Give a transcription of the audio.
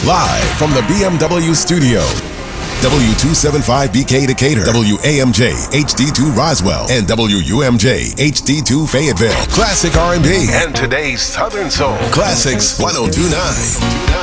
Live from the BMW studio. W275BK Decatur, WAMJ HD2 Roswell, and WUMJ HD2 Fayetteville. Classic R&B and today's Southern Soul. Classics 1029.